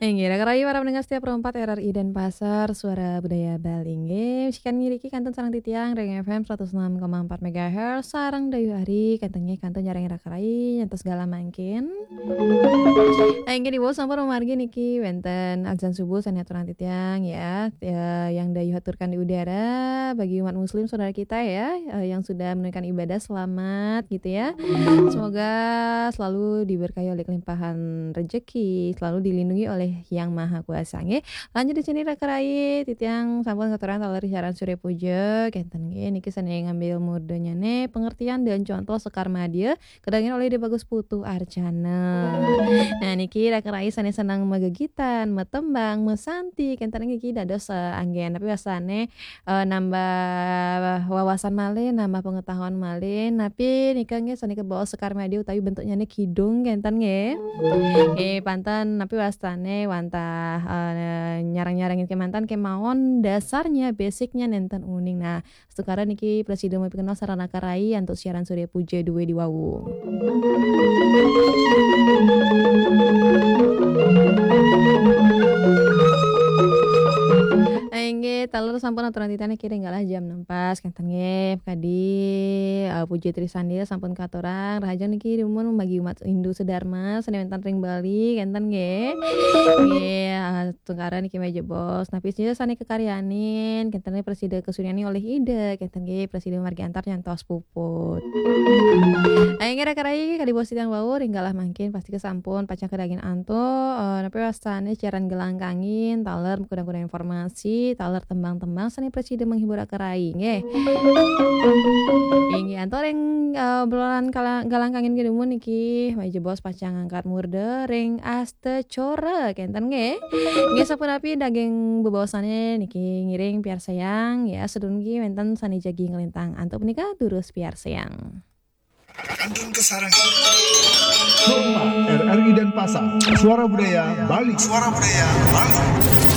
Enggera karai para pendengar setiap perempat RRI Denpasar, Suara Budaya Bali nggih. Sikan ngiriki kanton sareng titiang Reng FM 106,4 MHz sareng dayu hari kantengnya kanton jarang ira karai nyantos segala mangkin. Aing di bawah sampun margi niki wenten azan subuh saneaturan titiang ya, yang dayu haturkan di udara bagi umat muslim saudara kita ya, yang sudah menunaikan ibadah selamat gitu ya. Semoga selalu diberkahi oleh kelimpahan rezeki, selalu dilindungi oleh Yang Maha Kuasa nggih. Lanjut di sini rekerai titiang sampun katuran taleri siaran Surya Puja kenten nggih niki sanaya ngambil mudenya nih pengertian dan contoh sekar madya kedangin oleh De Bagus Putu Arjana. Nah niki rekerai sanaya senang megegitan, metembang, mesanti kenten niki dados anggen tapi wasane nambah wawasan malih, nambah pengetahuan malih, tapi nika nggih sani kebawa sekar madya utawi bentuknya nih kidung kenten nggih. Panten tapi wastane wantah nyarang-nyarangin kemantan kemawon dasarnya basicnya nenten uning. Nah, sekarang niki presiden mau kenal sarana karai untuk siaran Surya Puja duwe di Wawu. Aingge talur sampun aturan titane kira enggalah jam 6 pas kenten nggih kadi Puji Trisandi sampun katurang rahaja niki mun membagi umat Hindu Sedharma sanewentan ring Bali kenten nggih. Nggih tungkaran niki meja bos napis nya sane kekaryanin kenten presiden kesuniani oleh ide kenten nggih presiden margi antar nyantos puput. Aingge rekarai kadi bos sidang wau ringgalah mangkin pasti kesampun pacang kedaging anto napi wastane siaran gelang kangin taler kudang-kudang informasi taler tembang-tembang seni presiden menghibur akarai nggih. Inggih antor yang obrolan galang kangin gedemun niki meja bos pacang angkat murde ring aste core kenten nggih. Nggih sapunapi daging bebawasane niki ngiring piar sayang ya sedun niki wenten sani jagi ngelintang antuk menika durus piar sayang. Kantun Kesarang Hormat RRI Denpasar Suara Budaya Bali. Suara Budaya Bali.